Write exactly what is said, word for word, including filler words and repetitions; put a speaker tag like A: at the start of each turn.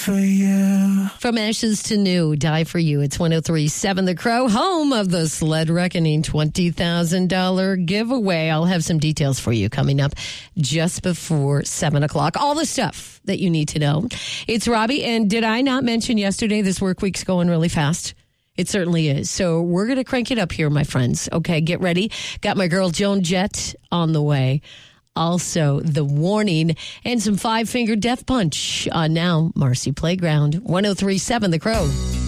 A: for you.
B: From ashes to new, Die for You. It's one oh three point seven The Crow, home of the Sled Reckoning twenty thousand dollars giveaway. I'll have some details for you coming up just before seven o'clock. All the stuff that you need to know. It's Robbie, and did I not mention yesterday this work week's going really fast? It certainly is. So we're going to crank it up here, my friends. Okay, get ready. Got my girl Joan Jett on the way. Also, The Warning and some Five Finger Death Punch on now Marcy Playground. one oh three point seven The Crow.